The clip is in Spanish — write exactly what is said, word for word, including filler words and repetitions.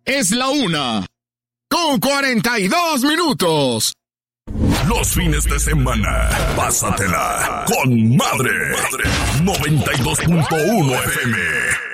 Es la una, con cuarenta y dos minutos. Los fines de semana, pásatela con madre. noventa y dos punto uno F M.